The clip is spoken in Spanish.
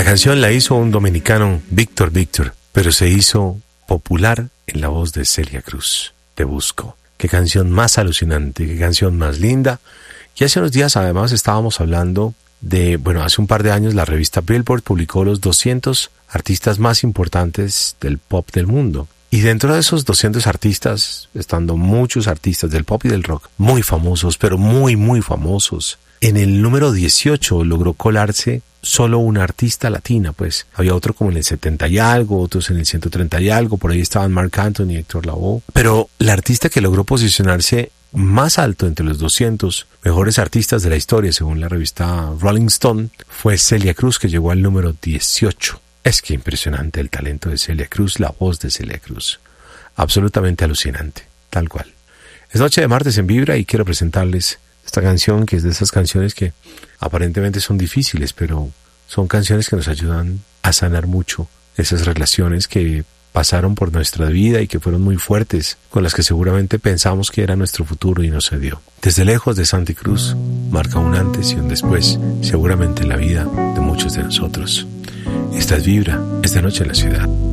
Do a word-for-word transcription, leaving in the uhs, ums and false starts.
La canción la hizo un dominicano, Víctor Víctor, pero se hizo popular en la voz de Celia Cruz. Te busco. Qué canción más alucinante, qué canción más linda. Y hace unos días además estábamos hablando de, bueno, hace un par de años la revista Billboard publicó los doscientos artistas más importantes del pop del mundo. Y dentro de esos doscientos artistas, estando muchos artistas del pop y del rock, muy famosos, pero muy, muy famosos. En el número dieciocho logró colarse solo una artista latina, pues. Había otro como en el setenta y algo, otros en el ciento treinta y algo, por ahí estaban Marc Anthony y Héctor Lavoe. Pero la artista que logró posicionarse más alto entre los doscientos mejores artistas de la historia, según la revista Rolling Stone, fue Celia Cruz, que llegó al número dieciocho. Es que impresionante el talento de Celia Cruz, la voz de Celia Cruz. Absolutamente alucinante, tal cual. Es noche de martes en Vibra y quiero presentarles esta canción, que es de esas canciones que aparentemente son difíciles, pero son canciones que nos ayudan a sanar mucho esas relaciones que pasaron por nuestra vida y que fueron muy fuertes, con las que seguramente pensamos que era nuestro futuro y no se dio. Desde lejos de Santi Cruz marca un antes y un después, seguramente en la vida de muchos de nosotros. Esta es Vibra, esta noche en la ciudad.